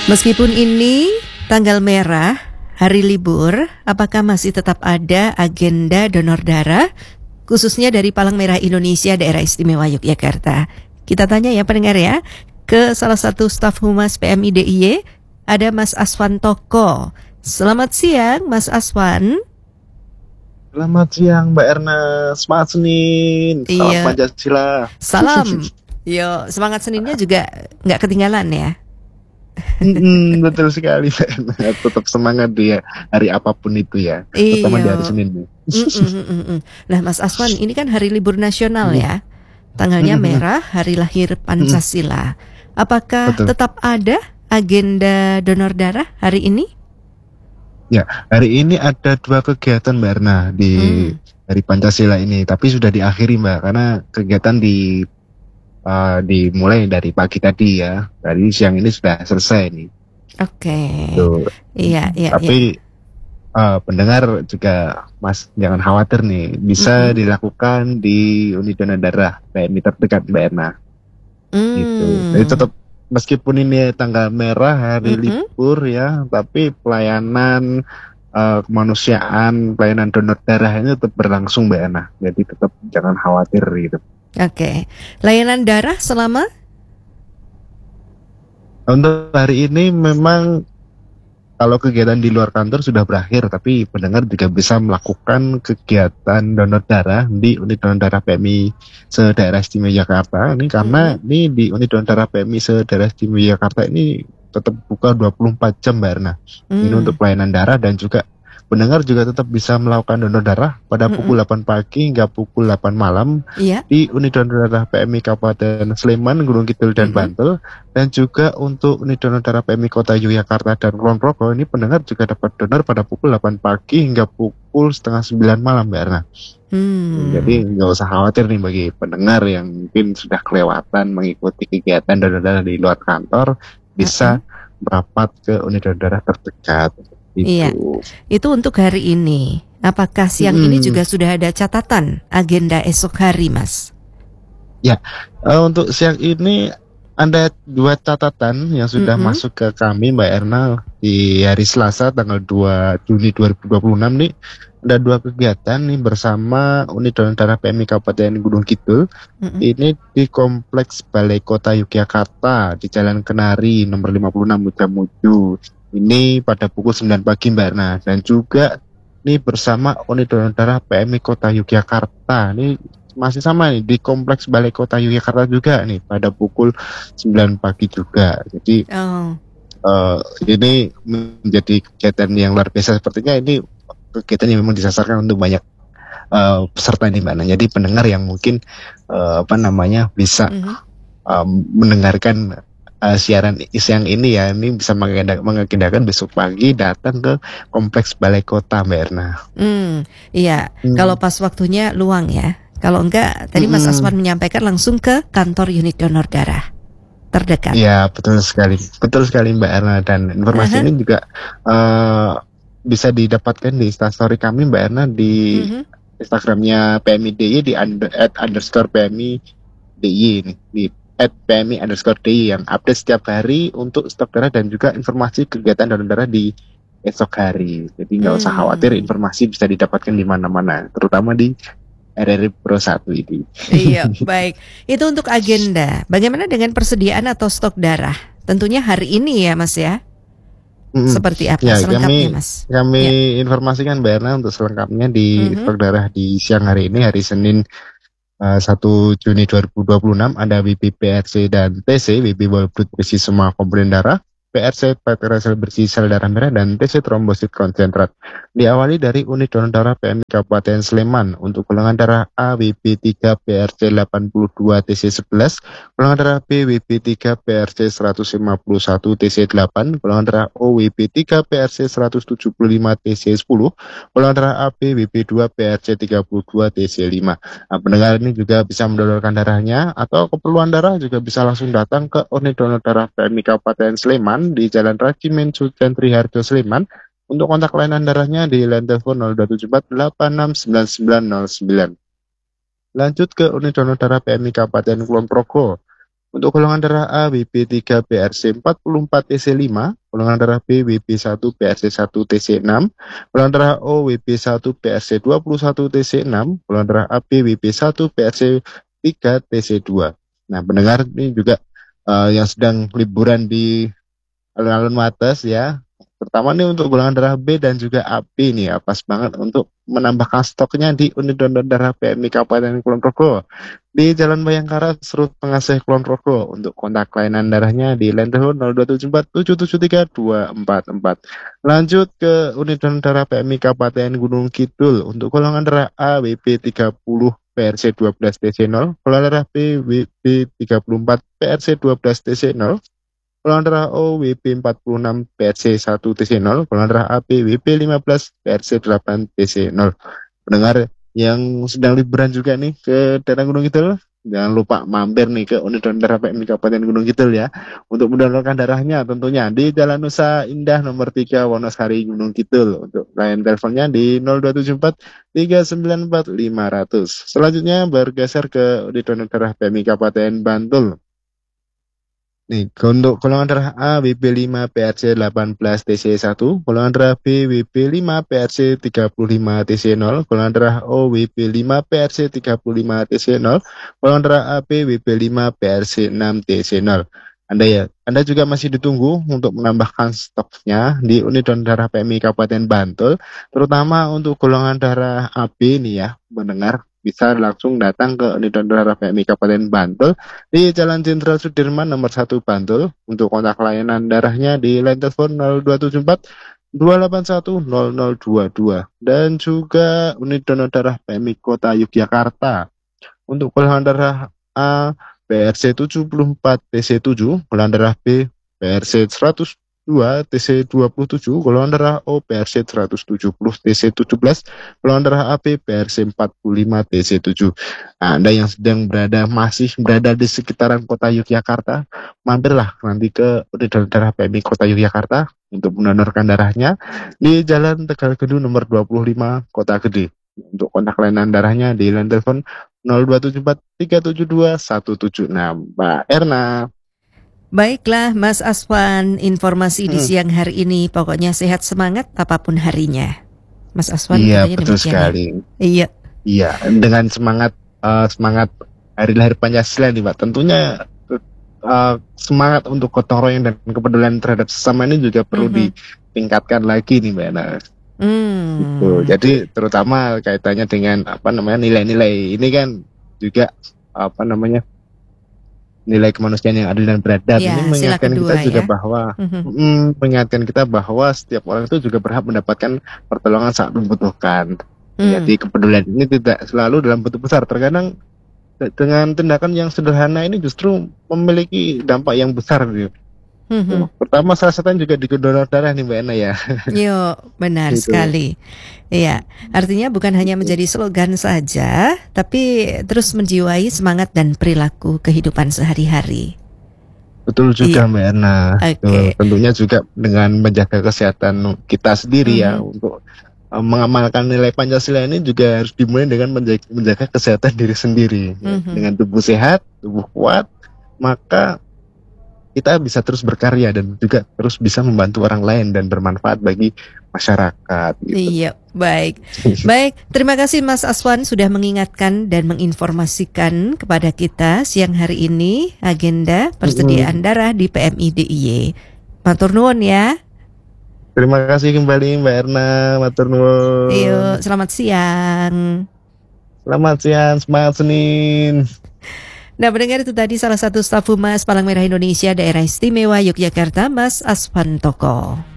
Meskipun ini tanggal merah, hari libur, apakah masih tetap ada agenda donor darah, khususnya dari Palang Merah Indonesia Daerah Istimewa Yogyakarta? Kita tanya ya pendengar ya, ke salah satu staf humas PMI DIY, ada Mas Aswan Toko. Selamat siang Mas Aswan. Selamat siang Mbak Erna, semangat Senin, salam Iya, Pancasila. salam. Yo, semangat Seninnya juga nggak ketinggalan ya. Betul sekali Mbak Erna, tetap semangat dia hari apapun itu ya, terutama di hari Iya. Senin nih. Nah Mas Aswan, ini kan hari libur nasional ya. Tanggalnya merah, hari lahir Pancasila. Apakah Betul. tetap ada agenda donor darah hari ini? Ya, hari ini ada 2 kegiatan Mbak Erna di hari Pancasila ini, tapi sudah diakhiri Mbak, karena kegiatan dimulai dari pagi tadi ya, dari siang ini sudah selesai nih. Oke. Tuh. Iya, iya, iya. Tapi pendengar juga Mas jangan khawatir nih, bisa dilakukan di unit donor darah PMI terdekat Mbak Erna. Gitu. Jadi tetap meskipun ini tanggal merah hari libur ya, tapi pelayanan kemanusiaan, pelayanan donor darah ini tetap berlangsung Mbak Erna. Jadi tetap jangan khawatir gitu. Oke. Layanan darah selama? Untuk hari ini memang kalau kegiatan di luar kantor sudah berakhir, tapi pendengar juga bisa melakukan kegiatan donor darah di unit donor darah PMI se-Daerah Istimewa Yogyakarta. Ini karena ini di unit donor darah PMI se-Daerah Istimewa Yogyakarta ini tetap buka 24 jam Mbak Erna. Ini untuk pelayanan darah, dan juga pendengar juga tetap bisa melakukan donor darah pada pukul 8 pagi hingga pukul 8 malam Iya. di unit donor darah PMI Kabupaten Sleman, Gunung Kidul, dan Bantul. Dan juga untuk unit donor darah PMI Kota Yogyakarta dan Kulon Progo, ini pendengar juga dapat donor pada pukul 8 pagi hingga pukul setengah 9 malam Mbak Erna. Jadi nggak usah khawatir nih bagi pendengar yang mungkin sudah kelewatan mengikuti kegiatan donor darah di luar kantor, bisa merapat ke unit donor darah terdekat. Iya, itu untuk hari ini. Apakah siang ini juga sudah ada catatan agenda esok hari, Mas? Ya, untuk siang ini ada 2 catatan yang sudah masuk ke kami Mbak Erna di hari Selasa tanggal 2 Juni 2026 nih. Ada 2 kegiatan nih bersama unit donor darah PMI Kabupaten Gunung Kidul. Ini di Kompleks Balai Kota Yogyakarta di Jalan Kenari nomor 56 Mujamuju. Ini pada pukul 9 pagi Mbak Erna, dan juga ini bersama unit donor darah PMI Kota Yogyakarta. Ini masih sama nih di Kompleks Balai Kota Yogyakarta juga nih pada pukul 9 pagi juga. Jadi ini menjadi kegiatan yang luar biasa. Sepertinya ini kegiatan yang memang disasarkan untuk banyak peserta nih Mbak Erna. Jadi pendengar yang mungkin bisa mendengarkan siaran siang ini ya, ini bisa mengagendakan besok pagi datang ke Kompleks Balai Kota Mbak Erna. Iya, kalau pas waktunya luang ya. Kalau enggak, tadi Mas Aswan menyampaikan langsung ke kantor unit donor darah terdekat. Iya, betul sekali Mbak Erna, dan informasi ini juga bisa didapatkan di instastory kami Mbak Erna di Instagramnya PMI DIY di @_PMI DIY nih, di @PMI_DIY yang update setiap hari untuk stok darah dan juga informasi kegiatan donor darah di esok hari. Jadi nggak usah khawatir, informasi bisa didapatkan di mana-mana, terutama di RRI Pro 1 ini. Iya, baik. Itu untuk agenda. Bagaimana dengan persediaan atau stok darah? Tentunya hari ini ya, Mas ya. Seperti apa selengkapnya, Mas? Kami informasikan Mbak Erna untuk selengkapnya di stok darah di siang hari ini, hari Senin 1 Juni 2026 ada WB, PRC, dan TC. WB whole blood berisi semua komponen darah, PRC platelet sel bersih sel darah merah, dan TC trombosit konsentrat. Diawali dari unit donor darah PMI Kabupaten Sleman untuk golongan darah A WB3 PRC 82 TC 11, golongan darah B WB3 PRC 151 TC 8, golongan darah O WB3 PRC 175 TC 10, golongan darah AB WB2 PRC 32 TC 5. Nah, pendengar ini juga bisa mendonorkan darahnya, atau keperluan darah juga bisa langsung datang ke unit donor darah PMI Kabupaten Sleman di Jalan Rajimin Sujan Triharjo Sleman. Untuk kontak layanan darahnya di line telepon 0274 869909. Lanjut ke unit donor darah PMI Kabupaten Kulon Progo. Untuk golongan darah A, WB3 PRC 44 TC5, golongan darah B, WB1 PRC 1 TC6, golongan darah O, WB1 PRC 21 TC6, golongan darah AB, WB1 PRC 3 TC2. Nah, pendengar ini juga yang sedang liburan di alun-alun Wates ya, terutama nih untuk golongan darah B dan juga AB nih ya, pas banget untuk menambahkan stoknya di unit donor darah PMI Kabupaten Kulon Progo di Jalan Bayangkara, Serut Pengasih Kulon Progo. Untuk kontak layanan darahnya di line telepon 0274 773 244. Lanjut ke unit donor darah PMI Kabupaten Gunung Kidul. Untuk golongan darah A, WB 30 PRC 12 TC0, golongan darah B, WB 34 PRC 12 TC0, golongan darah O, WB 46 PRC 1 TC0, golongan darah AB, WB 15 PRC 8 TC0. Pendengar yang sedang liburan juga nih ke daerah Gunung Kidul, jangan lupa mampir nih ke unit donor darah PMI Kabupaten Gunung Kidul ya, untuk mendonorkan darahnya tentunya di Jalan Nusa Indah nomor 3 Wonosari Gunung Kidul. Untuk layanan teleponnya di 0274 394 500. Selanjutnya bergeser ke unit donor darah PMI Kabupaten Bantul. Nih, untuk golongan darah A, WB5 PRC 18 TC1, golongan darah B, WB5 PRC 35 TC0, golongan darah O, WB5 PRC 35 TC0, golongan darah AB, WB5 PRC 6 TC0. Anda juga masih ditunggu untuk menambahkan stoknya di unit donor darah PMI Kabupaten Bantul, terutama untuk golongan darah AB nih ya, mendengar bisa langsung datang ke unit donor darah PMI Kabupaten Bantul di Jalan Jenderal Sudirman nomor 1 Bantul. Untuk kontak layanan darahnya di line telepon 0274 281 0022. Dan juga unit donor darah PMI Kota Yogyakarta. Untuk golongan darah A, PRC 74 TC7, golongan darah B, PRC 102 TC27, golongan darah O, PRC 170 TC17, golongan darah AB, PRC 45 TC7. Nah, Anda yang masih berada di sekitaran kota Yogyakarta, mampirlah nanti ke unit donor darah PMI Kota Yogyakarta untuk mendonorkan darahnya di Jalan Tegal Gendu nomor 25, Kota Gede. Untuk kontak layanan darahnya di line telepon 0274 372 176. Mbak Erna. Baiklah Mas Aswan, informasi di siang hari ini, pokoknya sehat semangat apapun harinya. Mas Aswan, iya betul sekali. Iya. Iya, dengan semangat hari lahir Pancasila nih Mbak. Tentunya semangat untuk gotong royong dan kepedulian terhadap sesama ini juga perlu ditingkatkan lagi nih Mbak Erna. Gitu. Jadi terutama kaitannya dengan nilai-nilai ini kan juga nilai kemanusiaan yang adil dan beradab. Ya, ini mengingatkan kita juga ya. bahwa mengingatkan kita bahwa setiap orang itu juga berhak mendapatkan pertolongan saat membutuhkan. Jadi kepedulian ini tidak selalu dalam bentuk besar. Terkadang dengan tindakan yang sederhana ini justru memiliki dampak yang besar gitu. Pertama salah satunya juga di donor darah nih Mbak Ena ya. Yo, benar gitu. Sekali. Iya, artinya bukan hanya menjadi slogan saja, tapi terus menjiwai semangat dan perilaku kehidupan sehari-hari. Betul juga Mbak Erna. Tentunya juga dengan menjaga kesehatan kita sendiri ya, untuk mengamalkan nilai Pancasila ini juga harus dimulai dengan menjaga kesehatan diri sendiri. Dengan tubuh sehat, tubuh kuat, maka kita bisa terus berkarya dan juga terus bisa membantu orang lain dan bermanfaat bagi masyarakat. Gitu. Iya, baik. Baik, terima kasih Mas Aswan sudah mengingatkan dan menginformasikan kepada kita siang hari ini agenda persediaan darah di PMI DIY. Matur nuwun ya. Terima kasih kembali Mbak Erna, matur nuwun. Yuk, selamat siang. Selamat siang, semangat Senin. Nah, mendengar itu tadi salah satu staf Humas Palang Merah Indonesia Daerah Istimewa Yogyakarta, Mas Aswan Toko.